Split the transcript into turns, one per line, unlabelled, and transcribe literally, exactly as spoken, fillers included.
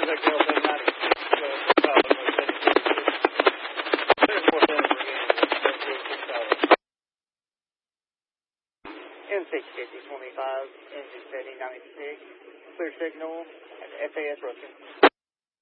Quebec Delta ninety-six, uh, pilot, no seven six six. Clear four seven for Union, seven zero six pilot. M six fifty twenty-five, engine setting ninety-six, clear signal at F A S Ruskin.